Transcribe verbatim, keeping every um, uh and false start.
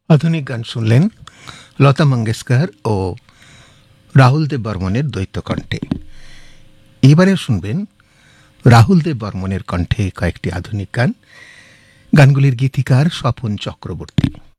আধুনিক গান শুনলেন লতা মঙ্গেশকর ও রাহুল দেব বর্মনের দ্বৈত কণ্ঠে। এবারে শুনবেন রাহুল দেব বর্মনের কণ্ঠে কয়েকটি আধুনিক গান। গানগুলির গীতিকার স্বপন চক্রবর্তী।